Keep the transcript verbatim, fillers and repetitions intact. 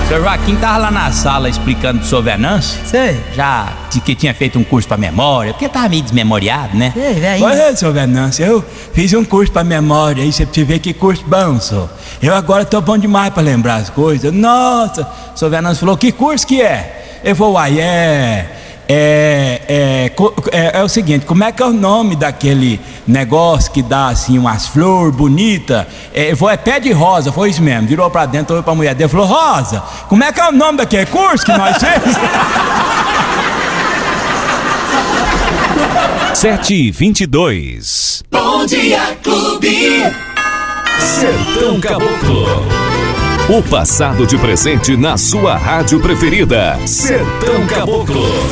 Seu Joaquim tava lá na sala explicando sobre Venâncio. Sei. Já disse que tinha feito um curso pra memória, porque tava meio desmemoriado, né? Sei, velho. Pois é, seu Venâncio, eu fiz um curso pra memória, aí você precisa ver que curso bom, senhor. Eu agora tô bom demais pra lembrar as coisas. Nossa, o seu Venâncio falou, que curso que é? Eu falei, uai, é... É, é, é, é o seguinte, como é que é o nome daquele negócio que dá assim umas flores bonitas? É, é pé de rosa, foi isso mesmo. Virou pra dentro, olhou pra mulher dele e falou, Rosa, como é que é o nome daquele curso que nós fez? sete e vinte e dois. Bom Dia Clube. Sertão Caboclo. O passado de presente na sua rádio preferida. Sertão Caboclo.